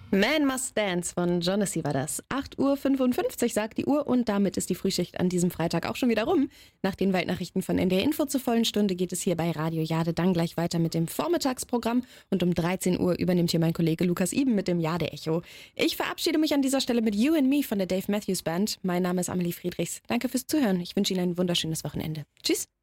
Man Must Dance von Jonas war das. 8:55 Uhr sagt die Uhr und damit ist die Frühschicht an diesem Freitag auch schon wieder rum. Nach den Weltnachrichten von NDR Info zur vollen Stunde geht es hier bei Radio Jade dann gleich weiter mit dem Vormittagsprogramm und um 13 Uhr übernimmt hier mein Kollege Lukas Iben mit dem Jade Echo. Ich verabschiede mich an dieser Stelle mit You and Me von der Dave Matthews Band. Mein Name ist Amelie Friedrichs. Danke fürs Zuhören. Ich wünsche Ihnen ein wunderschönes Wochenende. Tschüss.